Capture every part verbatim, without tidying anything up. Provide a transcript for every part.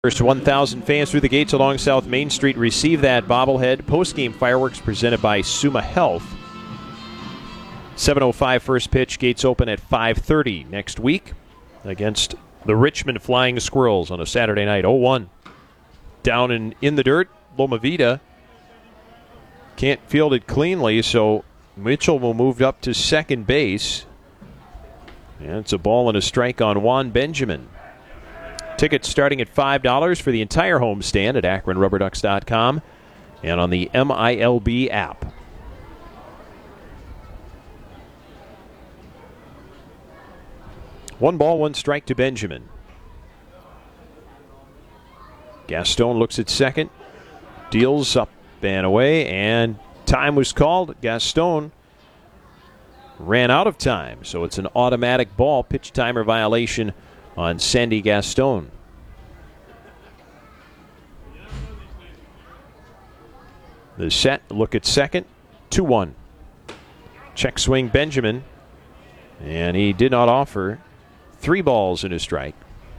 First one thousand fans through the gates along South Main Street receive that bobblehead. Post-game fireworks presented by Suma Health. seven oh five first pitch. Gates open at five thirty next week against the Richmond Flying Squirrels on a Saturday night. oh one. Down in, in the dirt, Loma Vida can't field it cleanly, so Mitchell will move up to second base. And it's a ball and a strike on Juan Benjamin. Tickets starting at five dollars for the entire homestand at Akron Rubber Ducks dot com and on the M I L B app. One ball, one strike to Benjamin. Gaston looks at second, deals up and away, and time was called. Gaston ran out of time, so it's an automatic ball. Pitch timer violation on Sandy Gaston. The set, look at second, two one. Check swing Benjamin, and he did not offer. Three balls and a strike.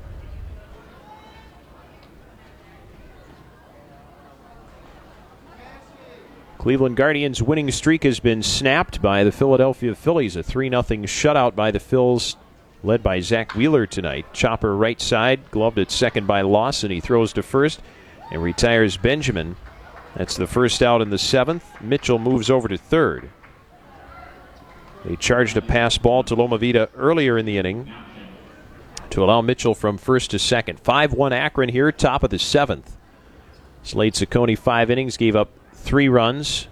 Cleveland Guardians' winning streak has been snapped by the Philadelphia Phillies. A three nothing shutout by the Phils, led by Zach Wheeler tonight. Chopper right side, gloved at second by Lawson. He throws to first and retires Benjamin. That's the first out in the seventh. Mitchell moves over to third. They charged a pass ball to Loma Vida earlier in the inning to allow Mitchell from first to second. five one Akron here, top of the seventh. Slade Ciccone, five innings, gave up three runs.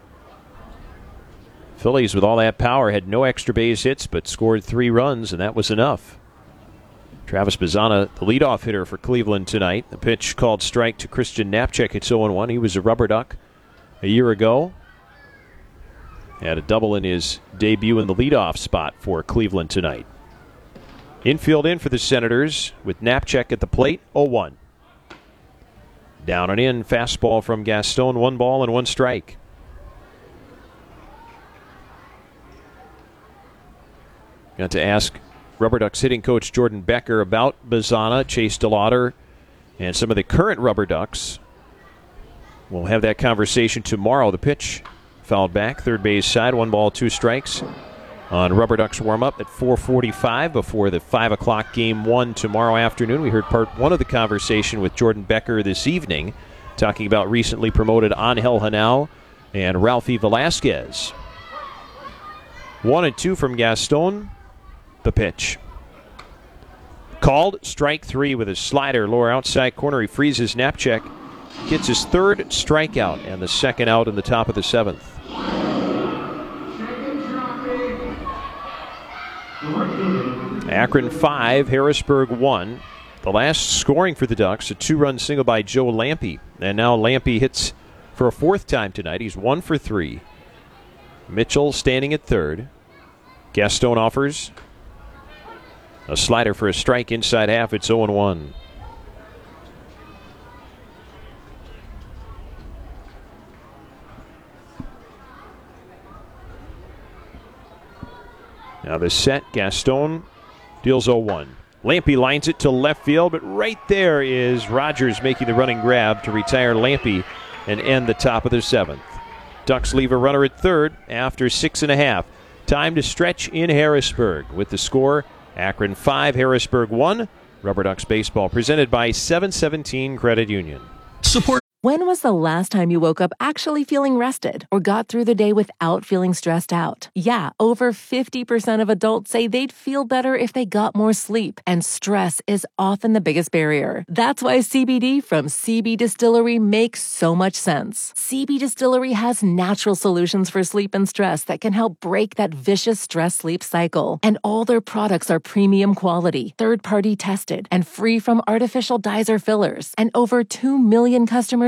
Phillies, with all that power, had no extra base hits, but scored three runs, and that was enough. Travis Bazzana, the leadoff hitter for Cleveland tonight. The pitch called strike to Christian Knapczyk. It's oh one. He was a rubber duck a year ago. Had a double in his debut in the leadoff spot for Cleveland tonight. Infield in for the Senators with Knapczyk at the plate, oh one. Down and in, fastball from Gaston, one ball and one strike. Got to ask Rubber Ducks hitting coach Jordan Becker about Bazzana, Chase DeLauder, and some of the current Rubber Ducks. We'll have that conversation tomorrow. The pitch fouled back, third base side, one ball, two strikes on Rubber Ducks warm-up at four forty-five before the five o'clock game one tomorrow afternoon. We heard part one of the conversation with Jordan Becker this evening, talking about recently promoted Angel Hanao and Ralphie Velasquez. One and two from Gaston. The pitch. Called strike three with a slider, lower outside corner. He freezes Knapczyk. Gets his third strikeout and the second out in the top of the seventh. Akron five, Harrisburg one. The last scoring for the Ducks, a two-run single by Joe Lampe. And now Lampe hits for a fourth time tonight. He's one for three. Mitchell standing at third. Gaston offers a slider for a strike inside half. It's oh one. Now the set, Gaston deals oh one. Lampe lines it to left field, but right there is Rogers making the running grab to retire Lampe and end the top of the seventh. Ducks leave a runner at third after six and a half. Time to stretch in Harrisburg with the score Akron five, Harrisburg one. Rubber Ducks baseball presented by seven seventeen Credit Union. Support. When was the last time you woke up actually feeling rested or got through the day without feeling stressed out? Yeah, over fifty percent of adults say they'd feel better if they got more sleep, and stress is often the biggest barrier. That's why C B D from C B Distillery makes so much sense. C B Distillery has natural solutions for sleep and stress that can help break that vicious stress-sleep cycle. And all their products are premium quality, third-party tested, and free from artificial dyes or fillers. And over two million customers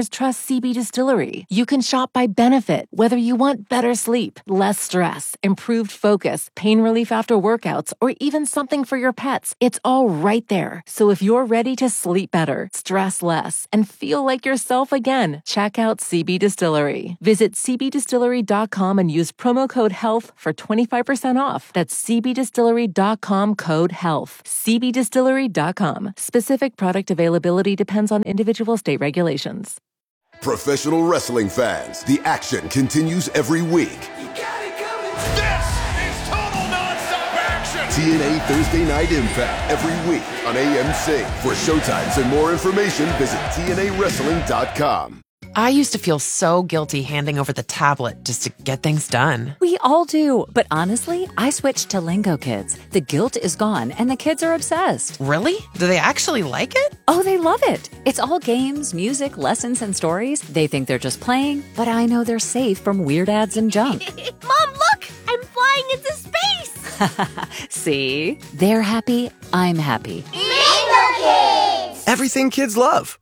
customers trust C B Distillery. You can shop by benefit, whether you want better sleep, less stress, improved focus, pain relief after workouts, or even something for your pets. It's all right there. So if you're ready to sleep better, stress less, and feel like yourself again, check out C B Distillery. Visit c b distillery dot com and use promo code HEALTH for twenty-five percent off. That's c b distillery dot com code HEALTH. c b distillery dot com. Specific product availability depends on individual state regulations. Professional wrestling fans, the action continues every week. You got it coming. This is total nonstop action. T N A Thursday Night Impact every week on A M C. For showtimes and more information, visit T N A wrestling dot com. I used to feel so guilty handing over the tablet just to get things done. We all do, but honestly, I switched to Lingo Kids. The guilt is gone, and the kids are obsessed. Really? Do they actually like it? Oh, they love it. It's all games, music, lessons, and stories. They think they're just playing, but I know they're safe from weird ads and junk. Mom, look! I'm flying into space! See? They're happy, I'm happy. Lingo Kids! Everything kids love.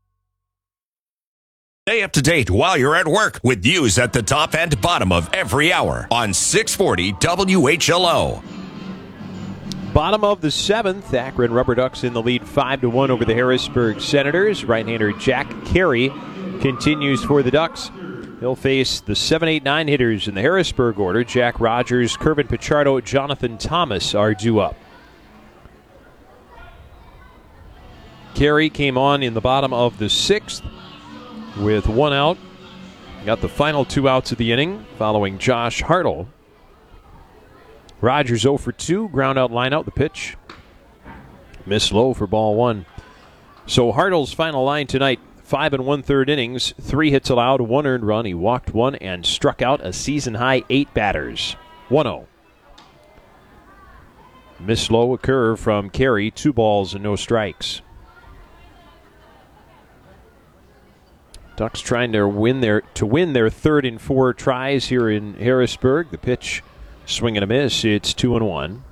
Stay up to date while you're at work with news at the top and bottom of every hour on six forty W H L O. Bottom of the seventh, Akron Rubber Ducks in the lead five to one over the Harrisburg Senators. Right-hander Jack Carey continues for the Ducks. He'll face the seven eight nine hitters in the Harrisburg order. Jack Rogers, Kervin Pichardo, Jonathan Thomas are due up. Carey came on in the bottom of the sixth with one out. Got the final two outs of the inning following Josh Hartle. Rogers oh for two, ground out line out the pitch. Miss low for ball one. So Hartle's final line tonight, five and one-third innings, three hits allowed, one earned run. He walked one and struck out a season-high eight batters. one oh. Miss low, a curve from Carey, two balls and no strikes. Ducks trying to win their to win their third and four tries here in Harrisburg. The pitch, swing and a miss. It's two and one.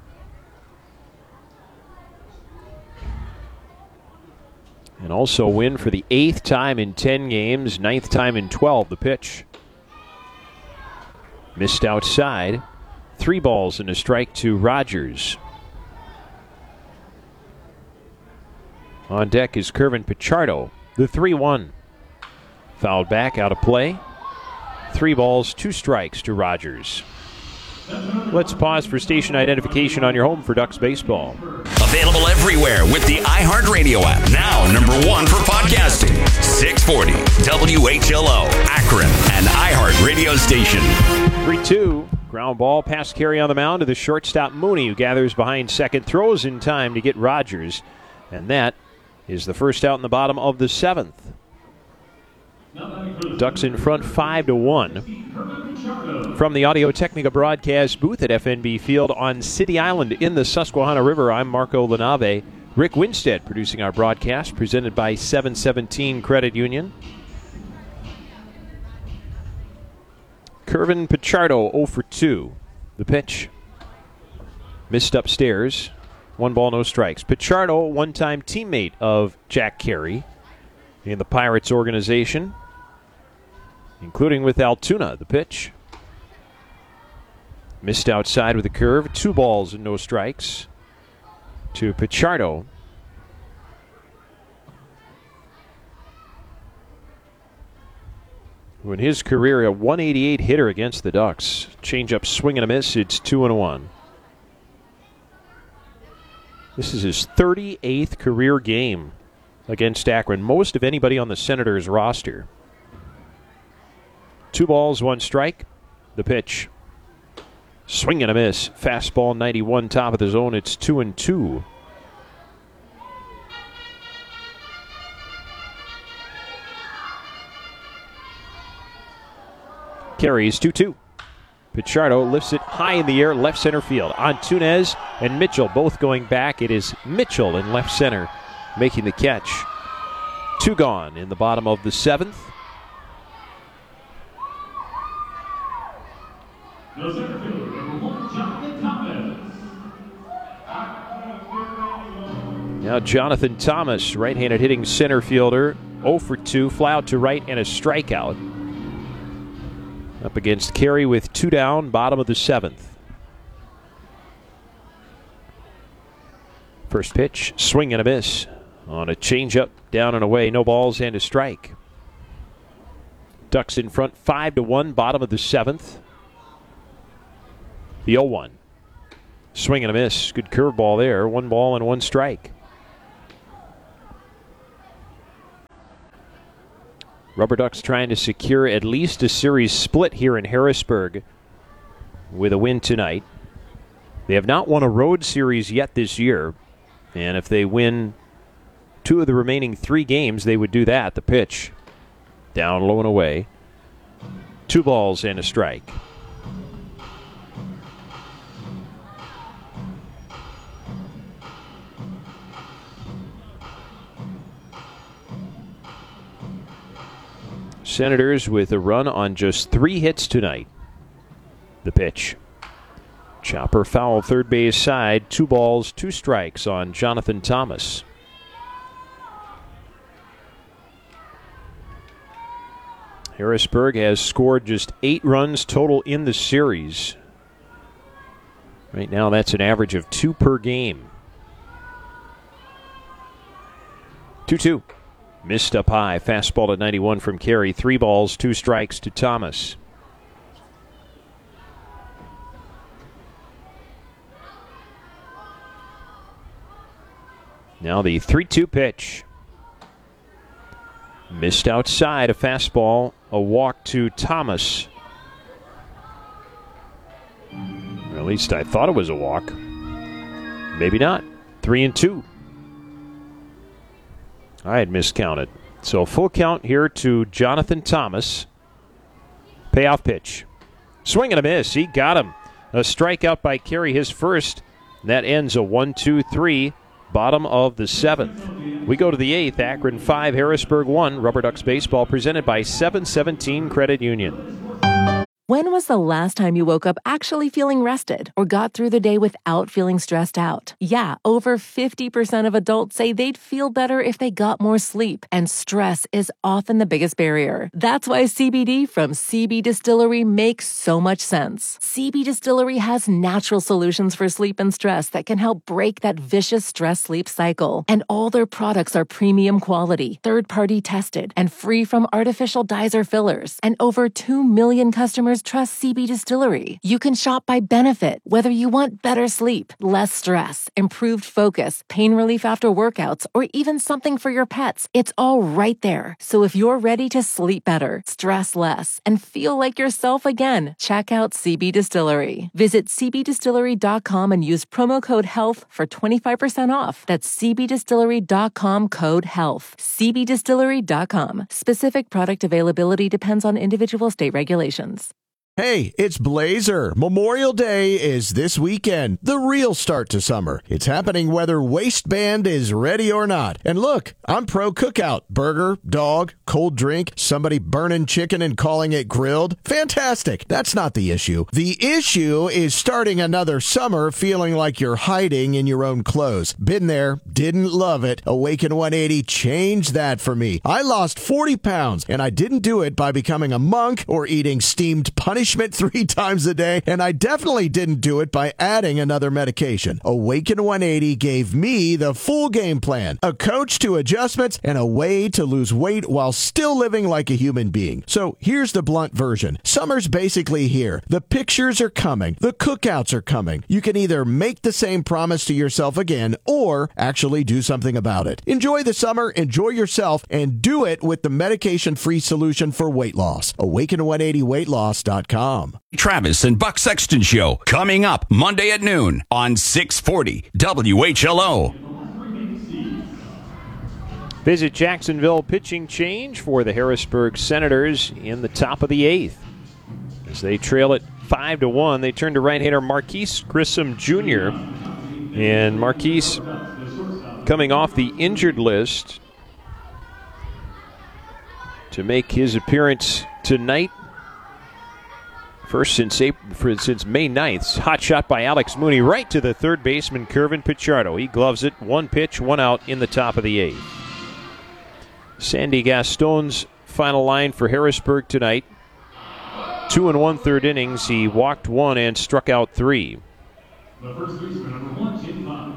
And also win for the eighth time in ten games, ninth time in twelve. The pitch missed outside. Three balls and a strike to Rogers. On deck is Kervin Pichardo, the three one. Fouled back, out of play. Three balls, two strikes to Rogers. Let's pause for station identification on your home for Ducks baseball. Available everywhere with the iHeartRadio app. Now number one for podcasting. six forty W H L O, Akron, an iHeartRadio station. three two. Ground ball past Carey on the mound to the shortstop Mooney, who gathers behind second, throws in time to get Rogers. And that is the first out in the bottom of the seventh. Ducks in front five to one. From the Audio Technica broadcast booth at F N B Field on City Island in the Susquehanna River, I'm Marco Lanave. Rick Winstead producing our broadcast, presented by seven seventeen Credit Union. Kervin Pichardo oh for two. The pitch missed upstairs. One ball, no strikes. Pichardo, one-time teammate of Jack Carey in the Pirates organization, including with Altoona. The pitch missed outside with a curve. Two balls and no strikes to Pichardo. Who in his career a one eighty-eight hitter against the Ducks. Change-up swing and a miss. It's two and one. This is his thirty-eighth career game against Akron, most of anybody on the Senators roster. Two balls, one strike. The pitch. Swing and a miss. Fastball ninety-one, top of the zone. It's two and two. Carries two two. Pichardo lifts it high in the air, left center field. Antunes and Mitchell both going back. It is Mitchell in left center making the catch. Two gone in the bottom of the seventh. Now Jonathan Thomas, right-handed hitting center fielder oh for two, fly out to right, and a strikeout. Up against Carey with two down, bottom of the seventh. First pitch, swing and a miss on a changeup, down and away, no balls and a strike. Ducks in front, five to one, bottom of the seventh. The oh one. Swing and a miss. Good curveball there. One ball and one strike. Rubber Ducks trying to secure at least a series split here in Harrisburg with a win tonight. They have not won a road series yet this year. And if they win two of the remaining three games, they would do that. The pitch. Down, low, and away. Two balls and a strike. Senators with a run on just three hits tonight. The pitch. Chopper foul, third base side. Two balls, two strikes on Jonathan Thomas. Harrisburg has scored just eight runs total in the series. Right now, that's an average of two per game. two two. Missed up high. Fastball at ninety-one from Carey. Three balls, two strikes to Thomas. Now the three two pitch. Missed outside, a fastball, a walk to Thomas. Or at least I thought it was a walk. Maybe not. Three and two. I had miscounted. So full count here to Jonathan Thomas. Payoff pitch. Swing and a miss. He got him. A strikeout by Carey, his first. That ends a one two three. Bottom of the seventh. We go to the eighth. Akron five, Harrisburg one. Rubber Ducks baseball presented by seven seventeen Credit Union. When was the last time you woke up actually feeling rested or got through the day without feeling stressed out? Yeah, over fifty percent of adults say they'd feel better if they got more sleep, and stress is often the biggest barrier. That's why C B D from C B Distillery makes so much sense. C B Distillery has natural solutions for sleep and stress that can help break that vicious stress-sleep cycle. And all their products are premium quality, third-party tested, and free from artificial dyes or fillers. And over two million customers trust C B Distillery. You can shop by benefit, whether you want better sleep, less stress, improved focus, pain relief after workouts, or even something for your pets. It's all right there. So if you're ready to sleep better, stress less, and feel like yourself again, check out C B Distillery. Visit c b distillery dot com and use promo code HEALTH for twenty-five percent off. That's c b distillery dot com code HEALTH. c b distillery dot com. Specific product availability depends on individual state regulations. Hey, it's Blazer. Memorial Day is this weekend, the real start to summer. It's happening whether Waistband is ready or not. And look, I'm pro cookout. Burger, dog, cold drink, somebody burning chicken and calling it grilled. Fantastic. That's not the issue. The issue is starting another summer feeling like you're hiding in your own clothes. Been there, didn't love it. Awaken one eighty changed that for me. I lost forty pounds, and I didn't do it by becoming a monk or eating steamed punishment three times a day, and I definitely didn't do it by adding another medication. Awaken one eighty gave me the full game plan, a coach to adjustments, and a way to lose weight while still living like a human being. So here's the blunt version. Summer's basically here. The pictures are coming. The cookouts are coming. You can either make the same promise to yourself again or actually do something about it. Enjoy the summer, enjoy yourself, and do it with the medication-free solution for weight loss. awaken one eighty weight loss dot com. Travis and Buck Sexton Show coming up Monday at noon on six forty W H L O. Visit Jacksonville pitching change for the Harrisburg Senators in the top of the eighth. As they trail it five to one, they turn to right-hander Marquise Grissom Junior And Marquise coming off the injured list to make his appearance tonight. First since April, since May ninth. Hot shot by Alex Mooney right to the third baseman, Kervin Pichardo. He gloves it. One pitch, one out in the top of the eighth. Sandy Gaston's final line for Harrisburg tonight. Two and one third innings. He walked one and struck out three. The first baseman, number one, Jake Fox.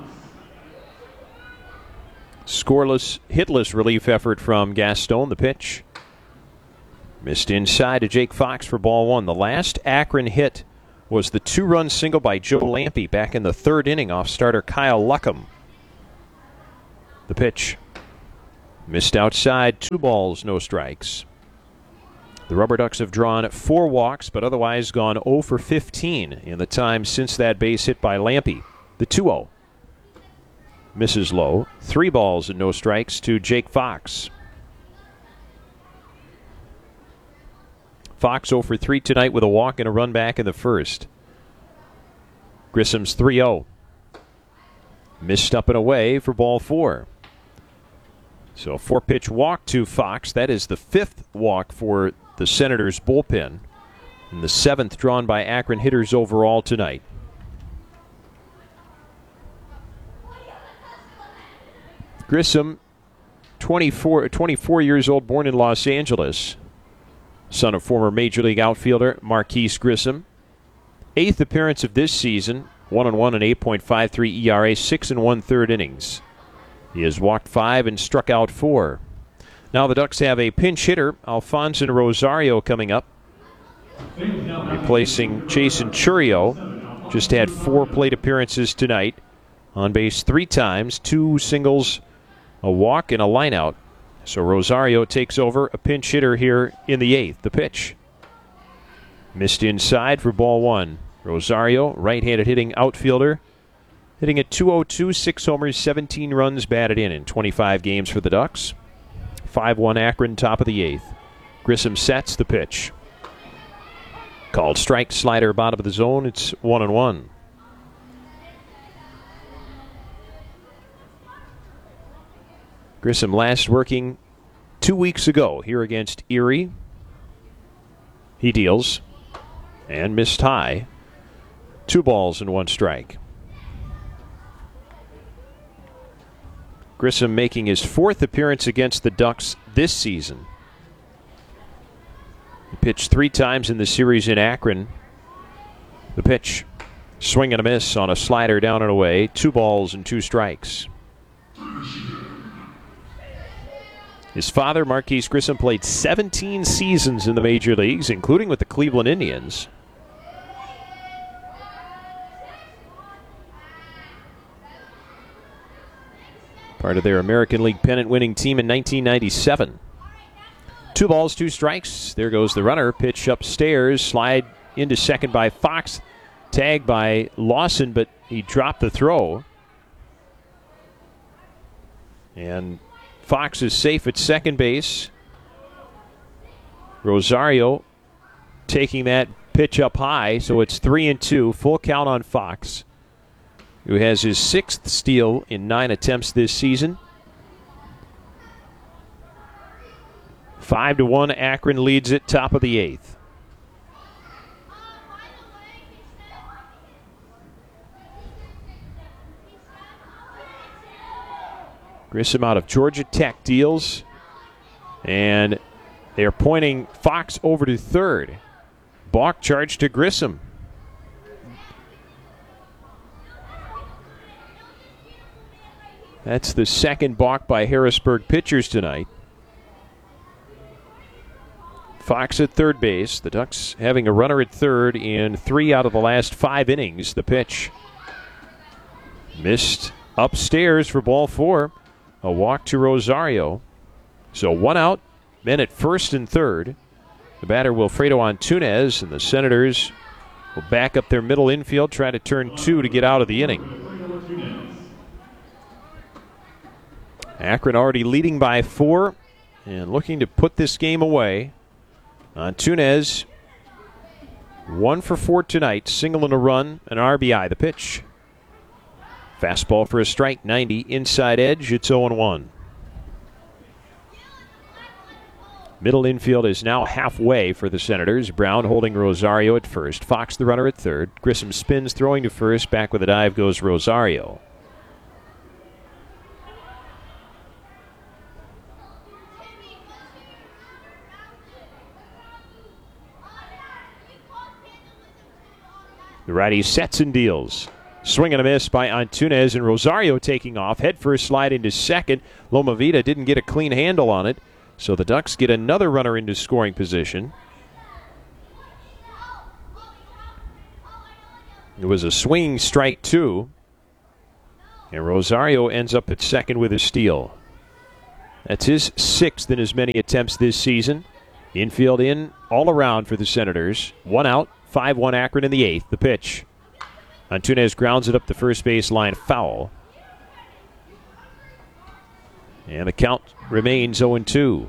Scoreless, hitless relief effort from Gaston. The pitch missed inside to Jake Fox for ball one. The last Akron hit was the two-run single by Joe Lampe back in the third inning off starter Kyle Luckham. The pitch missed outside. Two balls, no strikes. The Rubber Ducks have drawn four walks, but otherwise gone oh for fifteen in the time since that base hit by Lampe. The two oh. Misses low. Three balls and no strikes to Jake Fox. Fox oh for three tonight with a walk and a run back in the first. Grissom's three oh. Missed up and away for ball four. So a four-pitch walk to Fox. That is the fifth walk for the Senators' bullpen, and the seventh drawn by Akron hitters overall tonight. Grissom, twenty-four, twenty-four years old, born in Los Angeles, son of former Major League outfielder Marquise Grissom. Eighth appearance of this season, one and one, an eight point five three E R A, six and one third innings. He has walked five and struck out four. Now the Ducks have a pinch hitter, Alfonso Rosario, coming up, replacing Jason Churio. Just had four plate appearances tonight. On base three times, two singles, a walk, and a lineout. So Rosario takes over, a pinch hitter here in the eighth. The pitch missed inside for ball one. Rosario, right-handed hitting outfielder, hitting at two oh two, six homers, seventeen runs batted in in twenty-five games for the Ducks. five one Akron, top of the eighth. Grissom sets the pitch. Called strike, slider, bottom of the zone. It's one and one. Grissom last working two weeks ago here against Erie. He deals and missed high. Two balls and one strike. Grissom making his fourth appearance against the Ducks this season. He pitched three times in the series in Akron. The pitch, swing and a miss on a slider down and away. Two balls and two strikes. His father, Marquise Grissom, played seventeen seasons in the major leagues, including with the Cleveland Indians. Part of their American League pennant-winning team in nineteen ninety-seven. Two balls, two strikes. There goes the runner. Pitch upstairs. Slide into second by Fox. Tagged by Lawson, but he dropped the throw. And Fox is safe at second base. Rosario taking that pitch up high, so it's three and two. Full count on Fox, who has his sixth steal in nine attempts this season. Five to one, Akron leads it, top of the eighth. Grissom out of Georgia Tech deals, and they are pointing Fox over to third. Balk charge to Grissom. That's the second balk by Harrisburg pitchers tonight. Fox at third base. The Ducks having a runner at third in three out of the last five innings. The pitch missed upstairs for ball four. A walk to Rosario. So one out, men at first and third. The batter, Wilfredo Antunez, and the Senators will back up their middle infield, try to turn two to get out of the inning. Akron already leading by four and looking to put this game away. Antunez, one for four tonight, single and a run, an R B I. The pitch. Fastball for a strike, ninety, inside edge, it's oh and one. Middle infield is now halfway for the Senators. Brown holding Rosario at first. Fox the runner at third. Grissom spins, throwing to first. Back with a dive goes Rosario. The righty sets and deals. Swing and a miss by Antunes, and Rosario taking off. Head first slide into second. Loma Vida didn't get a clean handle on it, so the Ducks get another runner into scoring position. It was a swinging strike, two. And Rosario ends up at second with a steal. That's his sixth in as many attempts this season. Infield in all around for the Senators. One out, five one Akron in the eighth. The pitch. Antunes grounds it up the first base line, foul. And the count remains oh and two.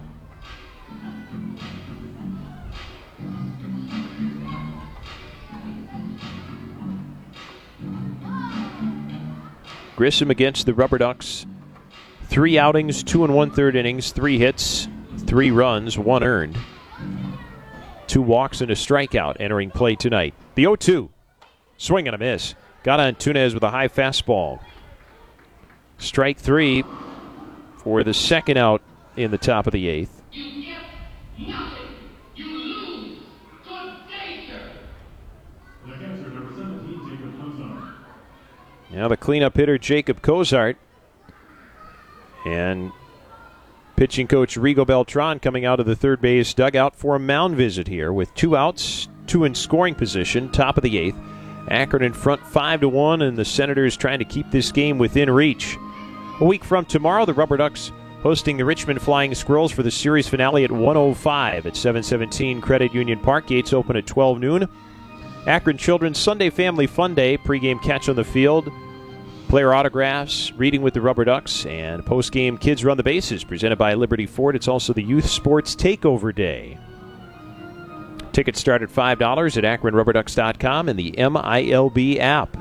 Grissom against the Rubber Ducks. Three outings, two and one-third innings, three hits, three runs, one earned. Two walks and a strikeout entering play tonight. The oh two. Swing and a miss. Got Antunes with a high fastball. Strike three for the second out in the top of the eighth. You get nothing. You lose. Good day, sir. The catcher, number seventeen, Jacob Cozart. Now the cleanup hitter, Jacob Cozart. And pitching coach Rigo Beltran coming out of the third base dugout for a mound visit here with two outs, two in scoring position, top of the eighth. Akron in front five to one, and the Senators trying to keep this game within reach. A week from tomorrow, the Rubber Ducks hosting the Richmond Flying Squirrels for the series finale at one oh five at seven seventeen Credit Union Park. Gates open at twelve noon. Akron Children's Sunday Family Fun Day, pregame catch on the field, player autographs, reading with the Rubber Ducks, and postgame Kids Run the Bases presented by Liberty Ford. It's also the Youth Sports Takeover Day. Tickets start at five dollars at akron rubber ducks dot com and the M I L B app.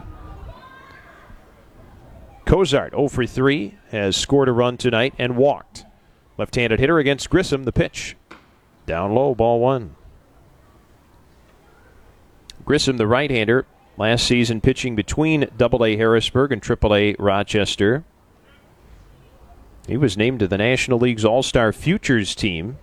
Cozart, oh for three, has scored a run tonight and walked. Left-handed hitter against Grissom, the pitch. Down low, ball one. Grissom, the right-hander, last season pitching between double A Harrisburg and triple A Rochester. He was named to the National League's All-Star Futures team.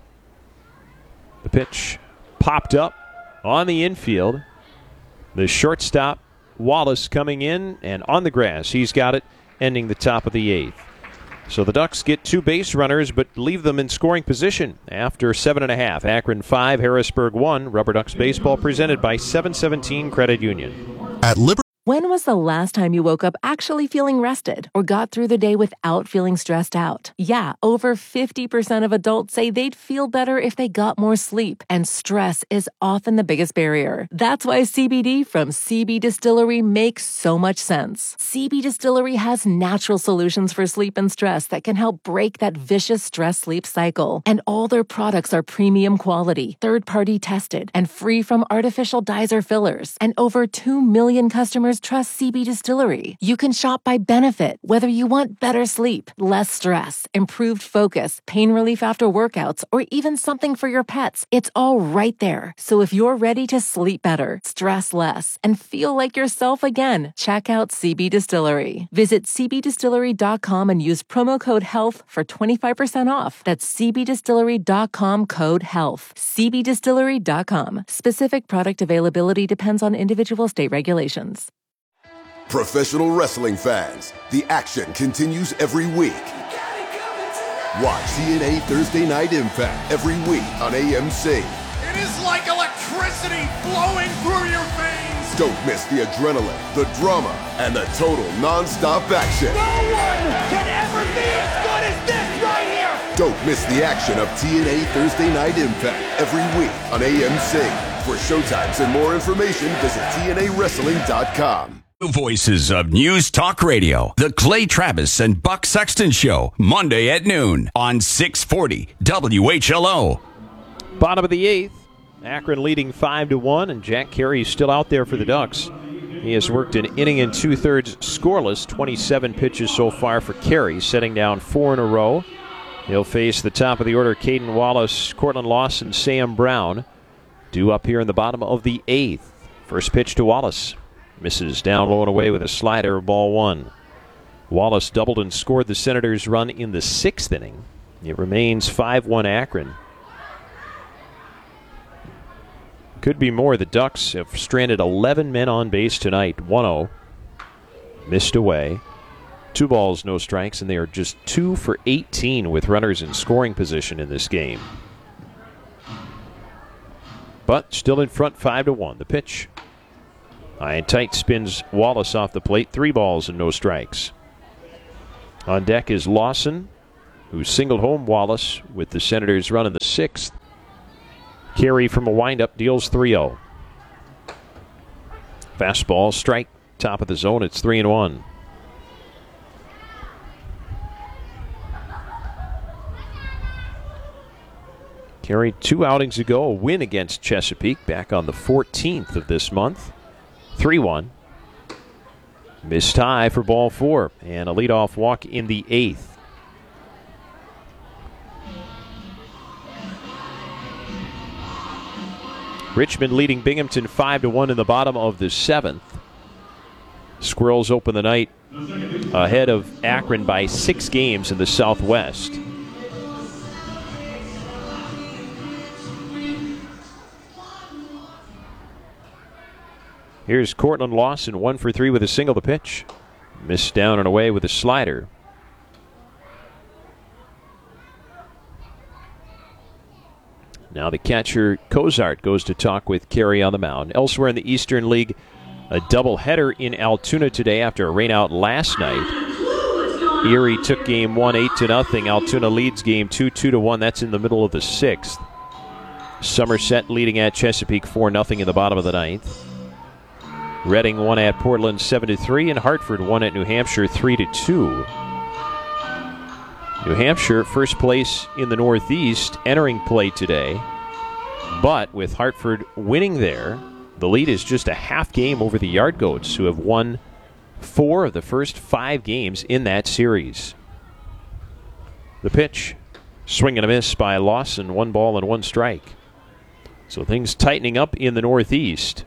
The pitch popped up on the infield. The shortstop, Wallace, coming in and on the grass. He's got it, ending the top of the eighth. So the Ducks get two base runners, but leave them in scoring position after seven and a half. Akron five, Harrisburg one. Rubber Ducks baseball presented by seven seventeen Credit Union. At Liberty. When was the last time you woke up actually feeling rested or got through the day without feeling stressed out? Yeah, over fifty percent of adults say they'd feel better if they got more sleep, and stress is often the biggest barrier. That's why C B D from C B Distillery makes so much sense. C B Distillery has natural solutions for sleep and stress that can help break that vicious stress-sleep cycle. And all their products are premium quality, third-party tested, and free from artificial dyes or fillers. And over two million customers trust C B Distillery. You can shop by benefit, whether you want better sleep, less stress, improved focus, pain relief after workouts, or even something for your pets. It's all right there. So if you're ready to sleep better, stress less, and feel like yourself again, check out C B Distillery. Visit c b distillery dot com and use promo code HEALTH for twenty-five percent off. That's c b distillery dot com code HEALTH. c b distillery dot com. Specific product availability depends on individual state regulations. Professional wrestling fans, the action continues every week. Watch T N A Thursday Night Impact every week on A M C. It is like electricity flowing through your veins. Don't miss the adrenaline, the drama, and the total non-stop action. No one can ever be as good as this right here. Don't miss the action of T N A Thursday Night Impact every week on A M C. For showtimes and more information, visit T N A wrestling dot com. Voices of News Talk Radio, the Clay Travis and Buck Sexton Show, Monday at noon on six forty W H L O. Bottom of the eighth, Akron leading five to one, and Jack Carey is still out there for the Ducks. He has worked an inning and two-thirds scoreless, twenty-seven pitches so far for Carey, setting down four in a row. He'll face the top of the order, Caden Wallace, Cortland Lawson, Sam Brown, due up here in the bottom of the eighth. First pitch to Wallace. Misses down low and away with a slider, ball one. Wallace doubled and scored the Senators' run in the sixth inning. It remains five one Akron. Could be more. The Ducks have stranded eleven men on base tonight. one oh. Missed away. Two balls, no strikes, and they are just two for eighteen with runners in scoring position in this game. But still in front, five to one. The pitch. High and tight, spins Wallace off the plate. Three balls and no strikes. On deck is Lawson, who singled home Wallace with the Senators' run in the sixth. Carey from a windup deals three oh. Fastball, strike, top of the zone. It's three and one. Carey, two outings ago, a win against Chesapeake back on the fourteenth of this month. three one. Missed high for ball four, and a leadoff walk in the eighth. Richmond leading Binghamton five to one in the bottom of the seventh. Squirrels open the night ahead of Akron by six games in the Southwest. Here's Cortland Lawson, one for three with a single to pitch. Missed down and away with a slider. Now the catcher, Cozart, goes to talk with Carey on the mound. Elsewhere in the Eastern League, a doubleheader in Altoona today after a rainout last night. Erie took game one, eight to nothing. Altoona leads game two, two to one. That's in the middle of the sixth. Somerset leading at Chesapeake four nothing in the bottom of the ninth. Reading won at Portland seven to three, and Hartford won at New Hampshire three to two. New Hampshire first place in the Northeast entering play today, but with Hartford winning there, the lead is just a half game over the Yard Goats, who have won four of the first five games in that series. The pitch, swing and a miss by Lawson, one ball and one strike. So things tightening up in the Northeast.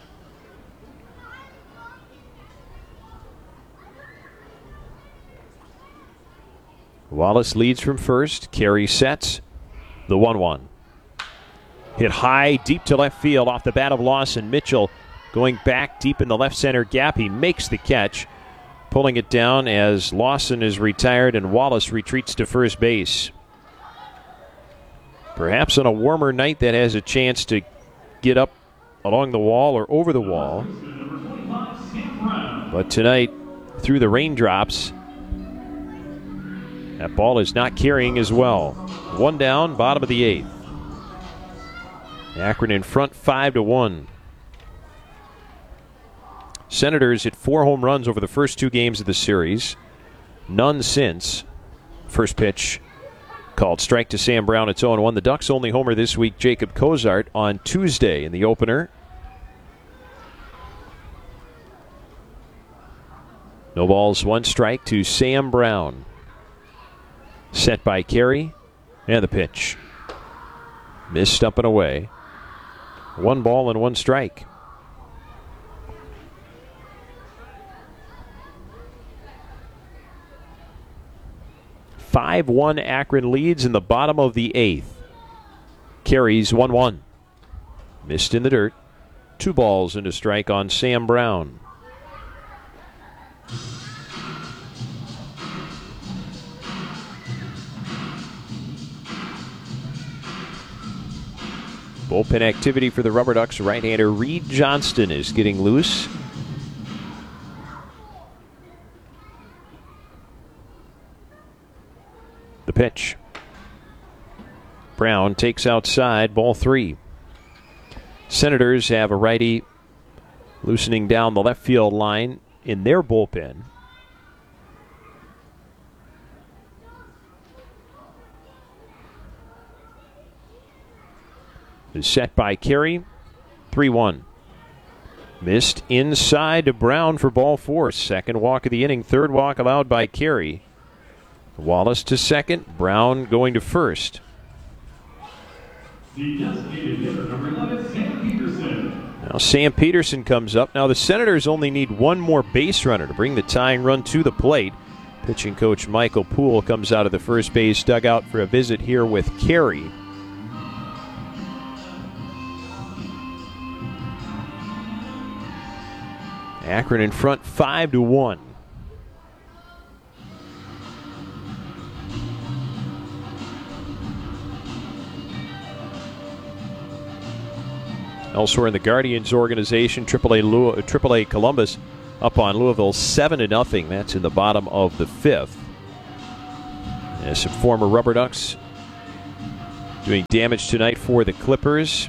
Wallace leads from first. Carey sets the one one. Hit high, deep to left field off the bat of Lawson. Mitchell going back deep in the left center gap. He makes the catch, pulling it down as Lawson is retired and Wallace retreats to first base. Perhaps on a warmer night that has a chance to get up along the wall or over the wall. But tonight, through the raindrops, that ball is not carrying as well. One down, bottom of the eighth. Akron in front, five to one. Senators hit four home runs over the first two games of the series. None since. First pitch called strike to Sam Brown. It's oh one. The Ducks' only homer this week, Jacob Cozart, on Tuesday in the opener. No balls, one strike to Sam Brown. Set by Carey, and the pitch. Missed up and away. One ball and one strike. five one Akron leads in the bottom of the eighth. Carey's one one. Missed in the dirt. Two balls and a strike on Sam Brown. Bullpen activity for the Rubber Ducks. Right-hander Reed Johnston is getting loose. The pitch. Brown takes outside, ball three. Senators have a righty loosening down the left field line in their bullpen. Is set by Carey. three one. Missed inside to Brown for ball four. Second walk of the inning. Third walk allowed by Carey. Wallace to second. Brown going to first. The designated hitter, number eleven, Sam Peterson. Now Sam Peterson comes up. Now the Senators only need one more base runner to bring the tying run to the plate. Pitching coach Michael Poole comes out of the first base dugout for a visit here with Carey. Akron in front five to one. Elsewhere in the Guardians organization, triple A, Louis, triple A Columbus up on Louisville seven to nothing. That's in the bottom of the fifth. And some former Rubber Ducks doing damage tonight for the Clippers.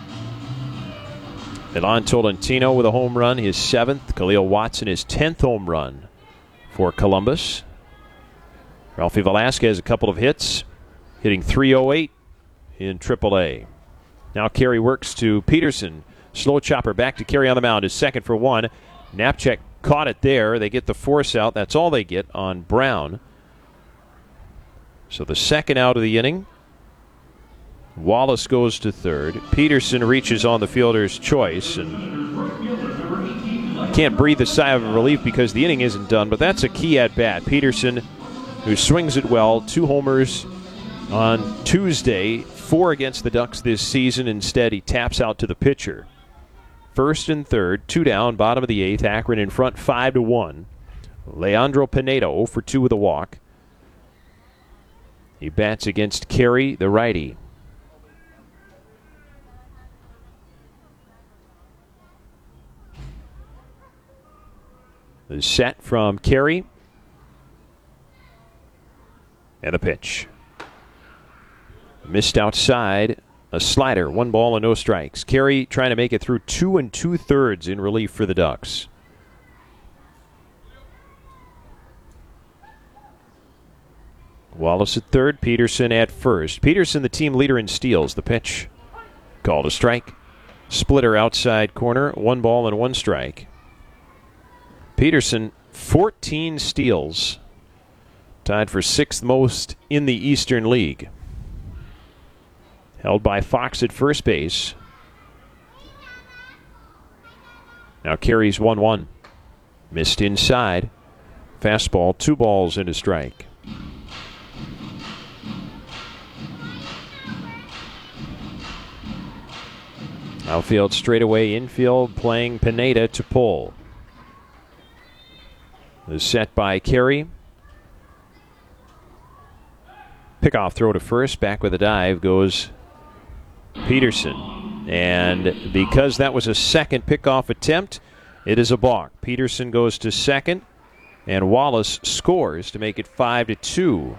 Milan Tolentino with a home run, his seventh. Khalil Watson, his tenth home run for Columbus. Ralphie Velasquez, a couple of hits, hitting three oh eight in triple A. Now Carey works to Peterson. Slow chopper back to Carey on the mound. His second for one. Knapczyk caught it there. They get the force out. That's all they get on Brown. So the second out of the inning. Wallace goes to third. Peterson reaches on the fielder's choice and can't breathe a sigh of relief because the inning isn't done, but that's a key at bat. Peterson, who swings it well, two homers on Tuesday, four against the Ducks this season. Instead, he taps out to the pitcher. First and third, two down, bottom of the eighth. Akron in front, five to one. Leandro Pineda, oh for two with a walk. He bats against Carey, the righty. The set from Carey. And a pitch. Missed outside, a slider, one ball and no strikes. Carey trying to make it through two and two thirds in relief for the Ducks. Wallace at third, Peterson at first. Peterson, the team leader in steals. The pitch called a strike. Splitter outside corner, one ball and one strike. Peterson, fourteen steals, tied for sixth most in the Eastern League. Held by Fox at first base. Now Carey's one one. Missed inside. Fastball, two balls and a strike. Outfield straightaway, infield playing Pineda to pull. The set by Carey. Pickoff throw to first. Back with a dive goes Peterson. And because that was a second pickoff attempt, it is a balk. Peterson goes to second, and Wallace scores to make it five to two.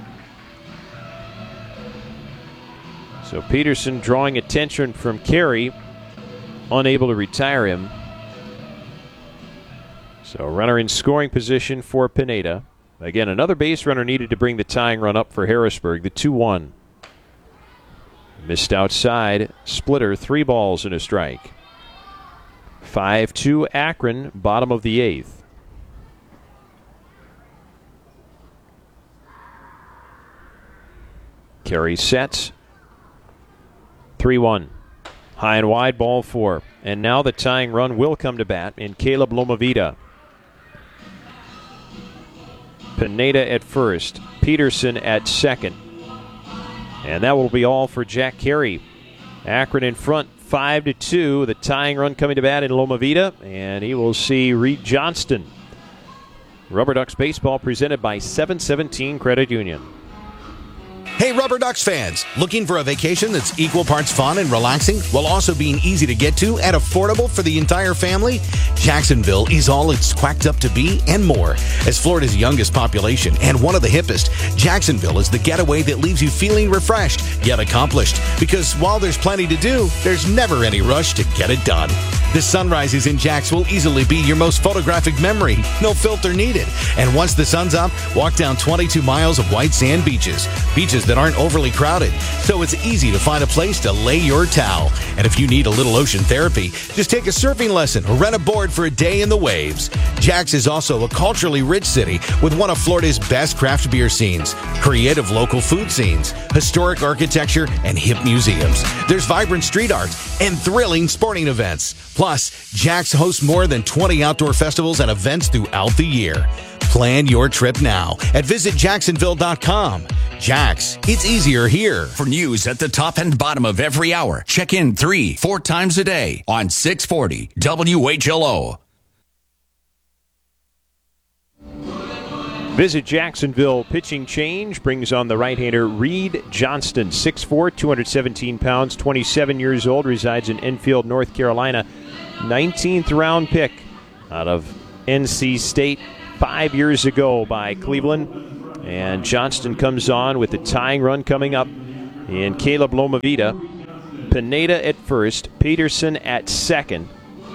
So Peterson drawing attention from Carey, unable to retire him. So runner in scoring position for Pineda. Again, another base runner needed to bring the tying run up for Harrisburg, the two one. Missed outside, splitter, three balls and a strike. five two Akron, bottom of the eighth. Carey sets. three one. High and wide, ball four. And now the tying run will come to bat in Caleb Lomavita. Pineda at first, Peterson at second. And that will be all for Jack Carey. Akron in front, five to two. The tying run coming to bat in Lomavita, and he will see Reed Johnston. Rubber Ducks baseball presented by seven seventeen Credit Union. Hey Rubber Ducks fans, looking for a vacation that's equal parts fun and relaxing while also being easy to get to and affordable for the entire family? Jacksonville is all it's quacked up to be and more. As Florida's youngest population and one of the hippest, Jacksonville is the getaway that leaves you feeling refreshed yet accomplished. Because while there's plenty to do, there's never any rush to get it done. The sunrises in Jax will easily be your most photographic memory. No filter needed. And once the sun's up, walk down twenty-two miles of white sand beaches. Beaches that aren't overly crowded, so it's easy to find a place to lay your towel. And if you need a little ocean therapy, just take a surfing lesson or rent a board for a day in the waves. Jax is also a culturally rich city with one of Florida's best craft beer scenes, creative local food scenes, historic architecture, and hip museums. There's vibrant street art and thrilling sporting events. Plus, Jax hosts more than twenty outdoor festivals and events throughout the year. Plan your trip now at visit jacksonville dot com. Jax, it's easier here. For news at the top and bottom of every hour, check in three, four times a day on six forty W H L O. Visit Jacksonville pitching change brings on the right-hander Reed Johnston, six foot four, two hundred seventeen pounds, twenty-seven years old, resides in Enfield, North Carolina. nineteenth round pick out of N C State five years ago by Cleveland. And Johnston comes on with the tying run coming up in Caleb Lomavita. Pineda at first, Peterson at second.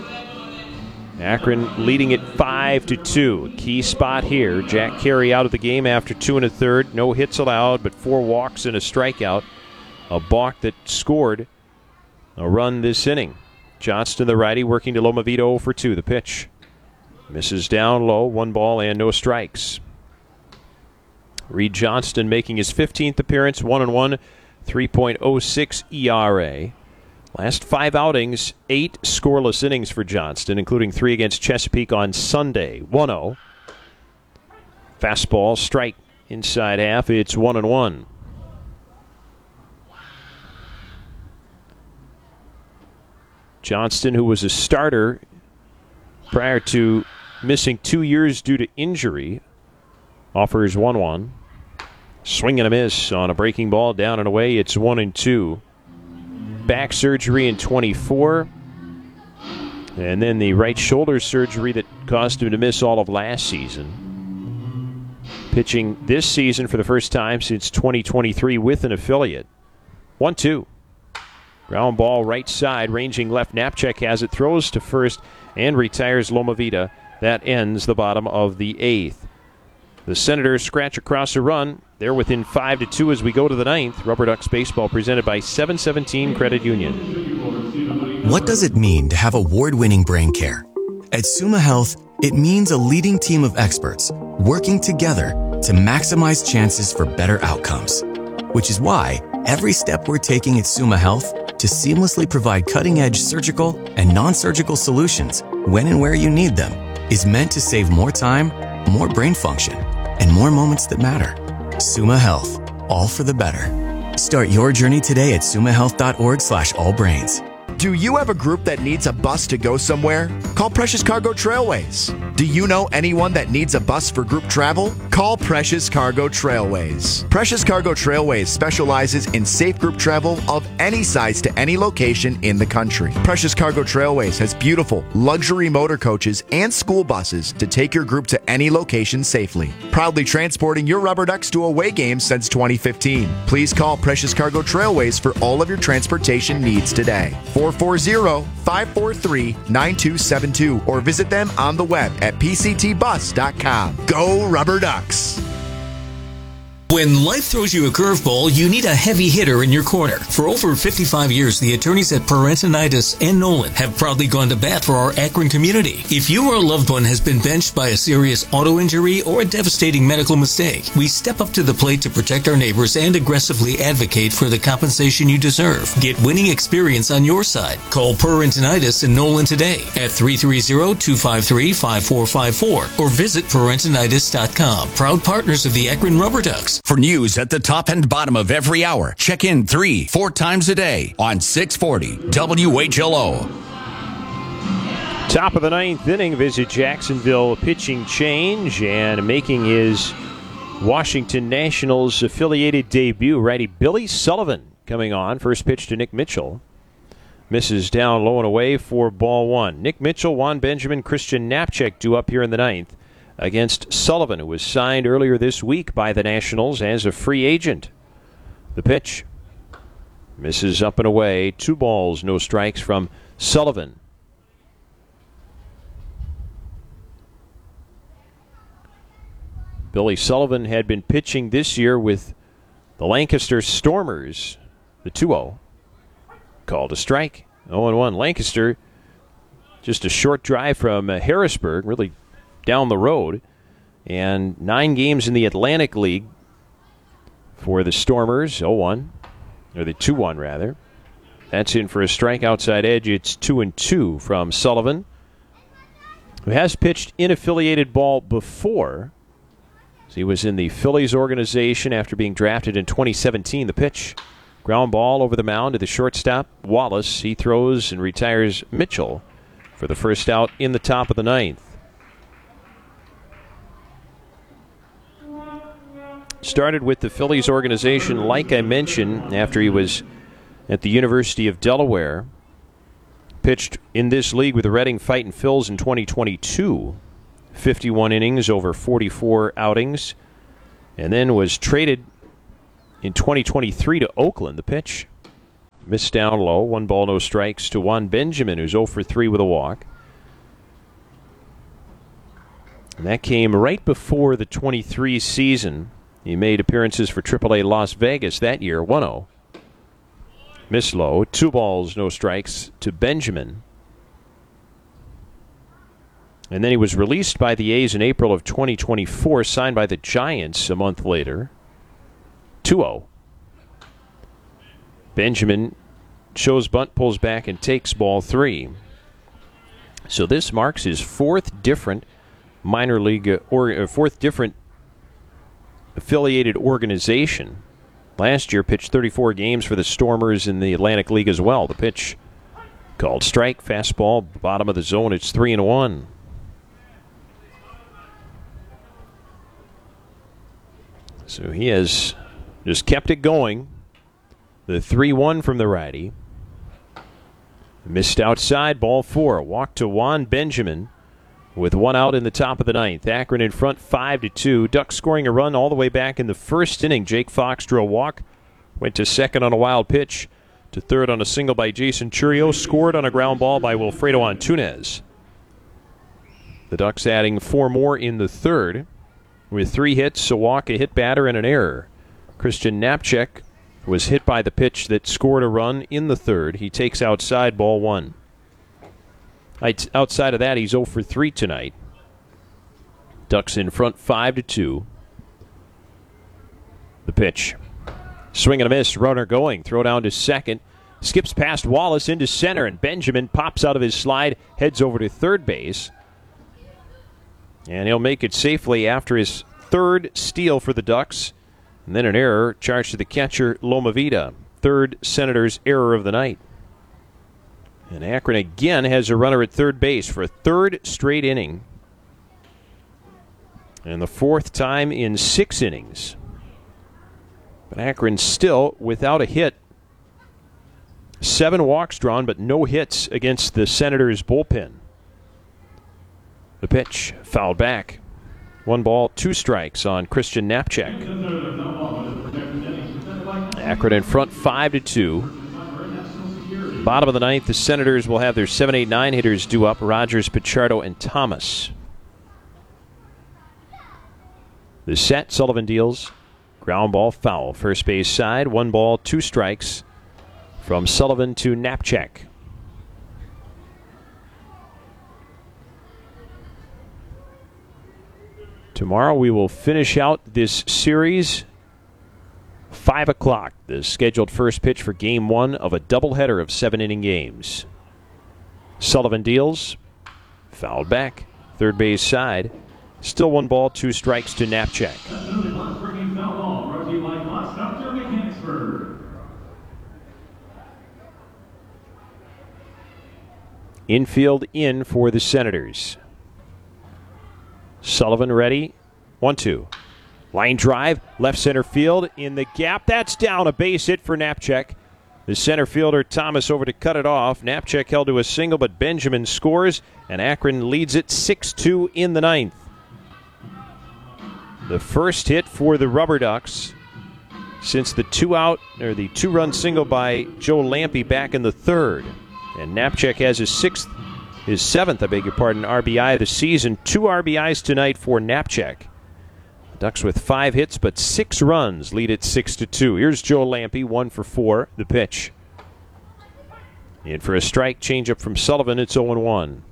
Akron leading it five to two. Key spot here. Jack Carey out of the game after two and a third. No hits allowed, but four walks and a strikeout. A balk that scored a run this inning. Johnston, the righty, working to Lomavita oh for two. The pitch misses down low. One ball and no strikes. Reed Johnston making his fifteenth appearance. One and one. three point oh six E R A. Last five outings, eight scoreless innings for Johnston, including three against Chesapeake on Sunday. one oh. Fastball, strike inside half. It's one and one. Johnston, who was a starter prior to missing two years due to injury, offers one one. Swing and a miss on a breaking ball, down and away. It's one and two. Back surgery in twenty-four, and then the right shoulder surgery that caused him to miss all of last season. Pitching this season for the first time since twenty twenty-three with an affiliate. one two. Ground ball right side, ranging left. Knapczyk has it, throws to first, and retires Lomavita. That ends the bottom of the eighth. The Senators scratch across a run. They're within five to two as we go to the ninth. Rubber Ducks baseball presented by seven seventeen Credit Union. What does it mean to have award-winning brain care? At Summa Health, it means a leading team of experts working together to maximize chances for better outcomes. Which is why every step we're taking at Summa Health to seamlessly provide cutting-edge surgical and non-surgical solutions when and where you need them is meant to save more time, more brain function, and more moments that matter. Summa Health, all for the better. Start your journey today at summahealth.org slash allbrains. Do you have a group that needs a bus to go somewhere? Call Precious Cargo Trailways. Do you know anyone that needs a bus for group travel? Call Precious Cargo Trailways. Precious Cargo Trailways specializes in safe group travel of any size to any location in the country. Precious Cargo Trailways has beautiful luxury motor coaches and school buses to take your group to any location safely. Proudly transporting your Rubber Ducks to away games since twenty fifteen. Please call Precious Cargo Trailways for all of your transportation needs today. four four zero, five four three, nine two seven two or visit them on the web at p c t bus dot com. Go Rubber Ducks! When life throws you a curveball, you need a heavy hitter in your corner. For over fifty-five years, the attorneys at Parentinitis and Nolan have proudly gone to bat for our Akron community. If you or a loved one has been benched by a serious auto injury or a devastating medical mistake, we step up to the plate to protect our neighbors and aggressively advocate for the compensation you deserve. Get winning experience on your side. Call Parentinitis and Nolan today at three three zero, two five three, five four five four or visit parentinitis dot com. Proud partners of the Akron Rubber Ducks. For news at the top and bottom of every hour, check in three, four times a day on six forty W H L O. Top of the ninth inning, visit Jacksonville pitching change and making his Washington Nationals affiliated debut. Righty Billy Sullivan coming on. First pitch to Nick Mitchell. Misses down low and away for ball one. Nick Mitchell, Juan Benjamin, Christian Knapczyk due up here in the ninth against Sullivan, who was signed earlier this week by the Nationals as a free agent. The pitch misses up and away. Two balls, no strikes from Sullivan. Billy Sullivan had been pitching this year with the Lancaster Stormers. The two oh. Called a strike. oh and one. Lancaster, just a short drive from uh, Harrisburg, really down the road, and nine games in the Atlantic League for the Stormers. oh one, or the two one rather. That's in for a strike outside edge. It's two and two from Sullivan, who has pitched in affiliated ball before. He was in the Phillies organization after being drafted in twenty seventeen. The pitch, ground ball over the mound to the shortstop Wallace. He throws and retires Mitchell for the first out in the top of the ninth. started with the Phillies organization, like I mentioned, after he was at the University of Delaware. Pitched in this league with the Reading Fightin' Phils in twenty twenty-two. fifty-one innings over forty-four outings. And then was traded in twenty twenty-three to Oakland. The pitch missed down low. One ball, no strikes to Juan Benjamin, who's oh for three with a walk. And that came right before the twenty-three season. He made appearances for triple A Las Vegas that year, one oh. Missed low. Two balls, no strikes to Benjamin. And then he was released by the A's in April of twenty twenty-four, signed by the Giants a month later. two oh. Benjamin shows bunt, pulls back, and takes ball three. So this marks his fourth different minor league or fourth different affiliated organization. Last year pitched thirty-four games for the Stormers in the Atlantic League as well. The pitch called strike, fastball, bottom of the zone. It's three and one. So he has just kept it going. The three one from the righty. Missed outside, ball four. Walk to Juan Benjamin with one out in the top of the ninth. Akron in front five to two. Ducks scoring a run all the way back in the first inning. Jake Fox drew a walk. Went to second on a wild pitch. To third on a single by Jason Churio. Scored on a ground ball by Wilfredo Antunez. The Ducks adding four more in the third with three hits, a walk, a hit batter, and an error. Christian Knapczyk was hit by the pitch that scored a run in the third. He takes outside, ball one. Outside of that, he's oh for three tonight. Ducks in front five to two. The pitch. Swing and a miss, runner going. Throw down to second. Skips past Wallace into center, and Benjamin pops out of his slide, heads over to third base. And he'll make it safely after his third steal for the Ducks. And then an error charged to the catcher, Loma Vida. Third Senators' error of the night. And Akron again has a runner at third base for a third straight inning. And the fourth time in six innings. But Akron still without a hit. Seven walks drawn, but no hits against the Senators' bullpen. The pitch fouled back. One ball, two strikes on Christian Knapczyk. Akron in front five to two. Bottom of the ninth, the Senators will have their seven, eight, nine hitters due up. Rogers, Pichardo, and Thomas. The set, Sullivan deals. Ground ball foul. First base side. One ball, two strikes from Sullivan to Knapczyk. Tomorrow we will finish out this series. Five o'clock, the scheduled first pitch for game one of a doubleheader of seven-inning games. Sullivan deals. Fouled back. Third base side. Still one ball, two strikes to Knapczyk. Infield in for the Senators. Sullivan ready. One, two. Line drive, left center field in the gap. That's down, a base hit for Knapczyk. The center fielder Thomas over to cut it off. Knapczyk held to a single, but Benjamin scores, and Akron leads it six two in the ninth. The first hit for the Rubber Ducks since the two-out or the two-run single by Joe Lampe back in the third. And Knapczyk has his sixth, his seventh, I beg your pardon, R B I of the season. Two R B Is tonight for Knapczyk. Ducks with five hits, but six runs lead it six to two. Here's Joe Lampe, one for four. The pitch. In for a strike, changeup from Sullivan. It's oh and one.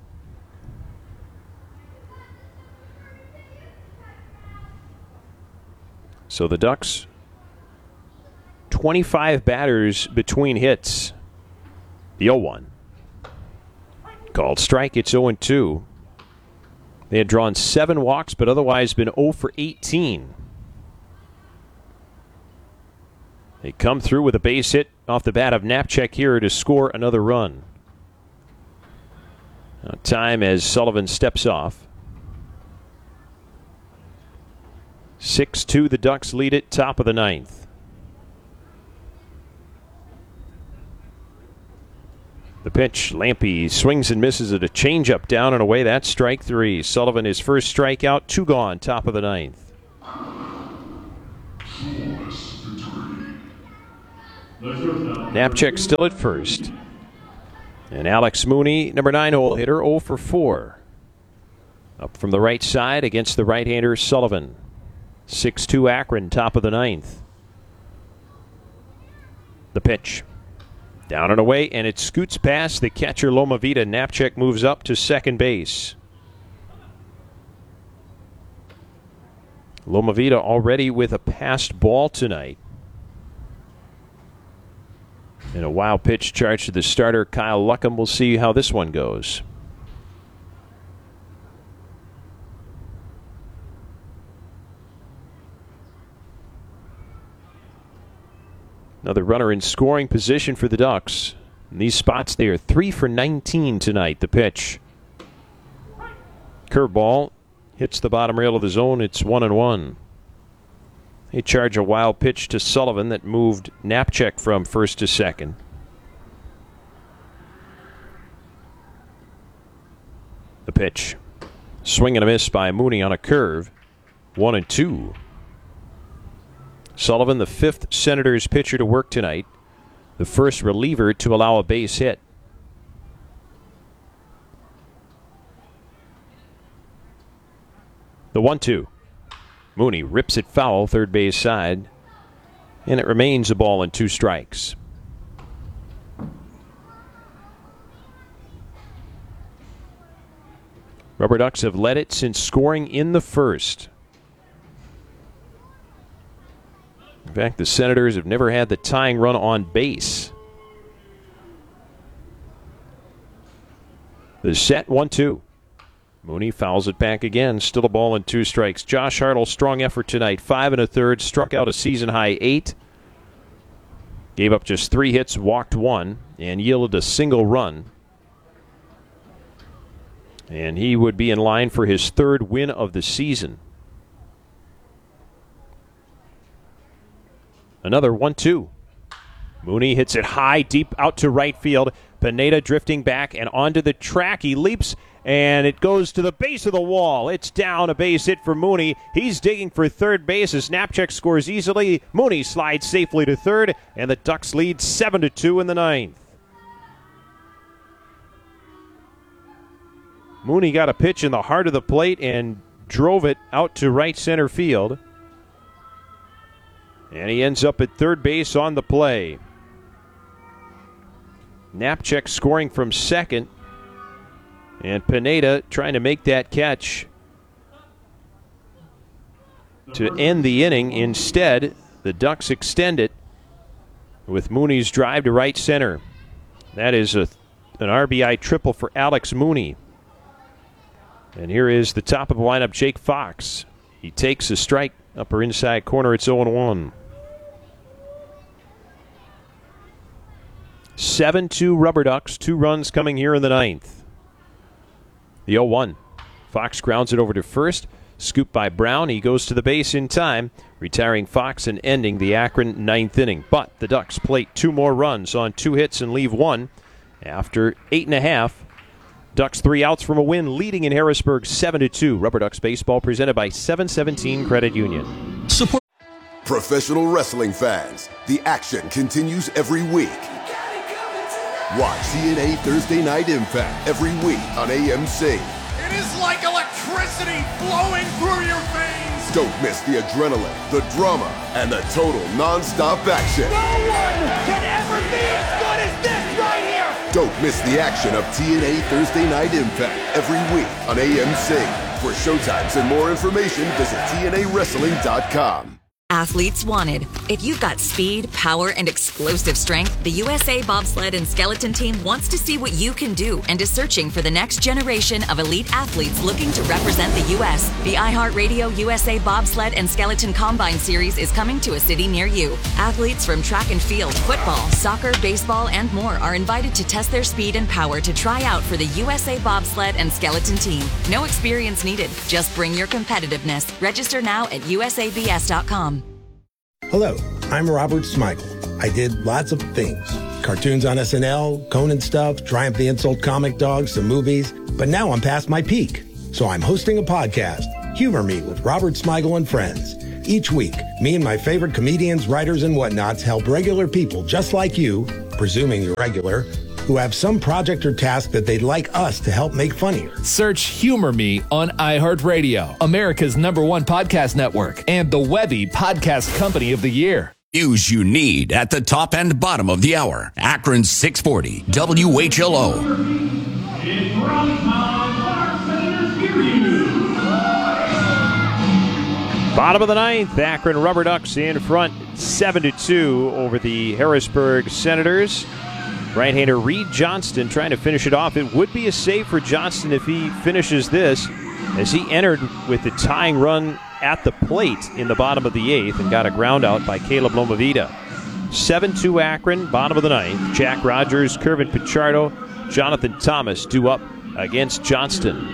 So the Ducks, twenty-five batters between hits. The oh one. Called strike, it's oh and two. They had drawn seven walks, but otherwise been oh for eighteen. They come through with a base hit off the bat of Knapczyk here to score another run. Now time as Sullivan steps off. six two, the Ducks lead it, top of the ninth. The pitch, Lampe swings and misses at a changeup down and away. That's strike three. Sullivan, his first strikeout, two gone, top of the ninth. Knapczyk still at first. And Alex Mooney, number nine hole hitter, oh for four. Up from the right side against the right-hander Sullivan. six two Akron, top of the ninth. The pitch. Down and away, and it scoots past the catcher Lomavita. Knapczyk moves up to second base. Lomavita already with a passed ball tonight. And a wild pitch charge to the starter, Kyle Luckham. We'll see how this one goes. Another runner in scoring position for the Ducks. In these spots, they are three for nineteen tonight. The pitch. Curveball hits the bottom rail of the zone. It's one and one. They charge a wild pitch to Sullivan that moved Knapczyk from first to second. The pitch. Swing and a miss by Mooney on a curve. One and two. Sullivan, the fifth Senators pitcher to work tonight. The first reliever to allow a base hit. The one two. Mooney rips it foul, third base side. And it remains a ball and two strikes. Rubber Ducks have led it since scoring in the first. In fact, the Senators have never had the tying run on base. The set, one two. Mooney fouls it back again. Still a ball and two strikes. Josh Hartle, strong effort tonight. Five and a third. Struck out a season-high eight. Gave up just three hits, walked one, and yielded a single run. And he would be in line for his third win of the season. Another one two. Mooney hits it high, deep out to right field. Pineda drifting back and onto the track. He leaps, and it goes to the base of the wall. It's down, a base hit for Mooney. He's digging for third base as Knapczyk scores easily. Mooney slides safely to third, and the Ducks lead seven to two in the ninth. Mooney got a pitch in the heart of the plate and drove it out to right center field. And he ends up at third base on the play. Knapczyk scoring from second. And Pineda trying to make that catch to end the inning. Instead, the Ducks extend it with Mooney's drive to right center. That is a, an R B I triple for Alex Mooney. And here is the top of the lineup, Jake Fox. He takes a strike, upper inside corner. It's oh and one. seven two Rubber Ducks, two runs coming here in the ninth. The oh one. Fox grounds it over to first. Scooped by Brown. He goes to the base in time, retiring Fox and ending the Akron ninth inning. But the Ducks plate two more runs on two hits and leave one after eight and a half. Ducks three outs from a win, leading in Harrisburg seven to two. Rubber Ducks baseball presented by seven seventeen Credit Union. Support professional wrestling fans. The action continues every week. Watch T N A Thursday Night Impact every week on A M C. It is like electricity flowing through your veins. Don't miss the adrenaline, the drama, and the total non-stop action. No one can ever be as good as this right here. Don't miss the action of T N A Thursday Night Impact every week on A M C. For showtimes and more information, visit T N A wrestling dot com. Athletes wanted. If you've got speed, power, and explosive strength, the U S A Bobsled and Skeleton Team wants to see what you can do and is searching for the next generation of elite athletes looking to represent the U S The iHeartRadio U S A Bobsled and Skeleton Combine Series is coming to a city near you. Athletes from track and field, football, soccer, baseball, and more are invited to test their speed and power to try out for the U S A Bobsled and Skeleton Team. No experience needed. Just bring your competitiveness. Register now at U S A B S dot com. Hello, I'm Robert Smigel. I did lots of things. Cartoons on S N L, Conan stuff, Triumph the Insult comic dogs, some movies. But now I'm past my peak. So I'm hosting a podcast, Humor Me with Robert Smigel and Friends. Each week, me and my favorite comedians, writers, and whatnots help regular people just like you, presuming you're regular, who have some project or task that they'd like us to help make funnier. Search Humor Me on iHeartRadio, America's number one podcast network, and the Webby Podcast Company of the Year. News you need at the top and bottom of the hour. Akron six forty, W H L O. It's run time. Clark Senators give you. Bottom of the ninth, Akron Rubber Ducks in front, seven to two over the Harrisburg Senators. Right-hander Reed Johnston trying to finish it off. It would be a save for Johnston if he finishes this, as he entered with the tying run at the plate in the bottom of the eighth and got a ground out by Caleb Lomavita. seven two Akron, bottom of the ninth. Jack Rogers, Kervin Pichardo, Jonathan Thomas due up against Johnston.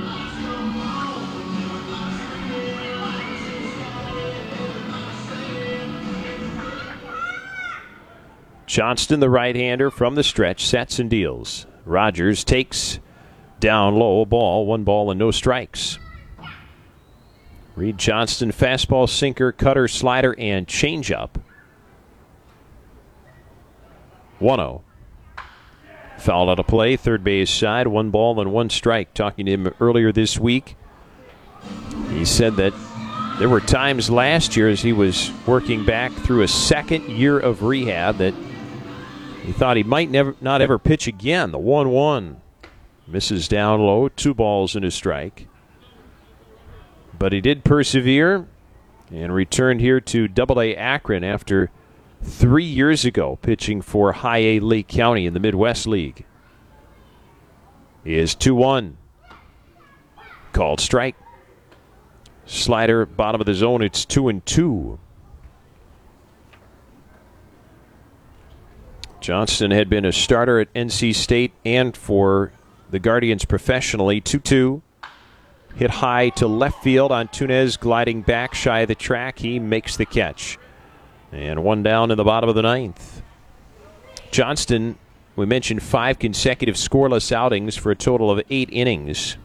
Johnston, the right-hander from the stretch, sets and deals. Rogers takes down low, ball, one ball and no strikes. Reed Johnston, fastball, sinker, cutter, slider, and changeup. one oh. Fouled out of play, third base side, one ball and one strike. Talking to him earlier this week, he said that there were times last year as he was working back through a second year of rehab that he thought he might never, not ever pitch again. The one one misses down low, two balls and a strike. But he did persevere and returned here to Double A Akron after three years ago pitching for High A Lake County in the Midwest League. He is two one. Called strike. Slider, bottom of the zone, it's two and two. Johnston had been a starter at N C State and for the Guardians professionally. two two. Hit high to left field on Tunez, gliding back shy of the track. He makes the catch. And one down in the bottom of the ninth. Johnston, we mentioned five consecutive scoreless outings for a total of eight innings.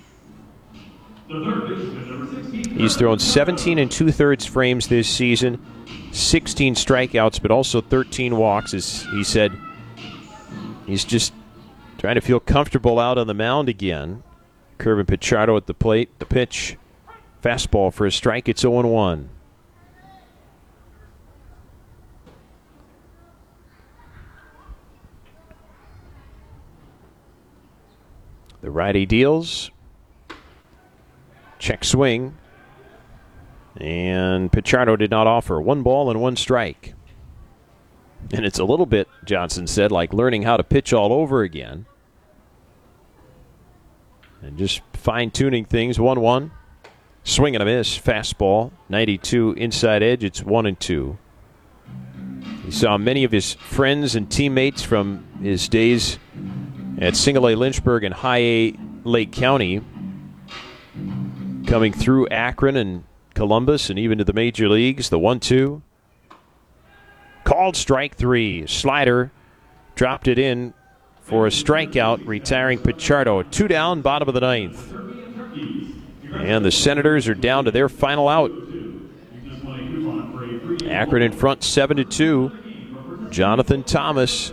He's thrown seventeen and two-thirds frames this season, sixteen strikeouts, but also thirteen walks. As he said, he's just trying to feel comfortable out on the mound again. Kervin Pichardo at the plate. The pitch, fastball for a strike. It's oh one. The righty deals. Check swing. And Pichardo did not offer. One ball and one strike. And it's a little bit, Johnson said, like learning how to pitch all over again. And just fine-tuning things. one one. Swing and a miss. Fastball. ninety-two inside edge. It's one and two. He saw many of his friends and teammates from his days at Single A Lynchburg and High A Lake County coming through Akron and Columbus and even to the major leagues. The one two. Called strike three. Slider dropped it in for a strikeout, retiring Pichardo. Two down, bottom of the ninth. And the Senators are down to their final out. Akron in front, seven to two. Jonathan Thomas,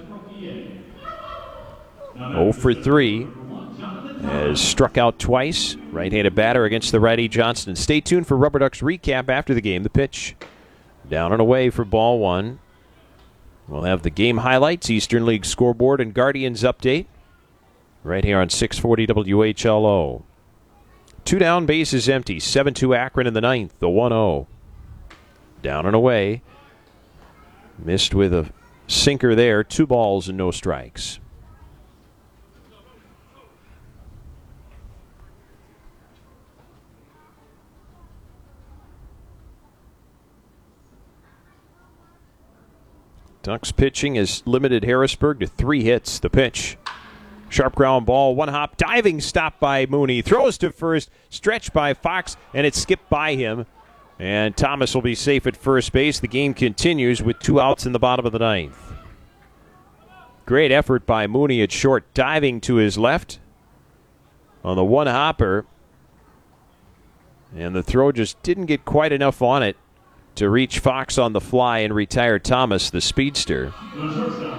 oh for three, has struck out twice. Right-handed batter against the righty Johnston. Stay tuned for Rubber Ducks recap after the game. The pitch down and away for ball one. We'll have the game highlights, Eastern League scoreboard, and Guardians update right here on six forty W H L O. Two down, bases empty. seven two Akron in the ninth, the one oh. Down and away. Missed with a sinker there. Two balls and no strikes. Ducks pitching has limited Harrisburg to three hits. The pitch. Sharp ground ball, one hop, diving stop by Mooney. Throws to first, stretched by Fox, and it skipped by him. And Thomas will be safe at first base. The game continues with two outs in the bottom of the ninth. Great effort by Mooney at short, diving to his left on the one hopper. And the throw just didn't get quite enough on it to reach Fox on the fly and retire Thomas, the speedster. The shortstop,